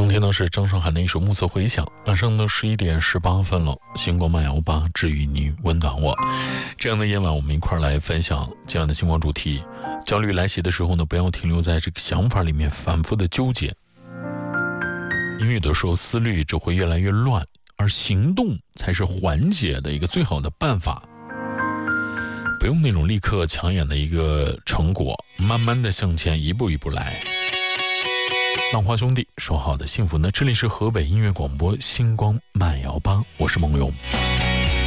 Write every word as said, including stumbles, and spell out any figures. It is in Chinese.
刚听到是张韶涵的一首《暮色回响》。晚上的十一点十八分了，星光慢摇吧，治愈你，温暖我。这样的夜晚，我们一块儿来分享今晚的星光主题。焦虑来袭的时候呢，不要停留在这个想法里面反复的纠结，因为有的时候思虑只会越来越乱，而行动才是缓解的一个最好的办法。不用那种立刻抢眼的一个成果，慢慢的向前，一步一步来。浪花兄弟说好的幸福呢？这里是河北音乐广播星光慢摇吧，我是梦荣。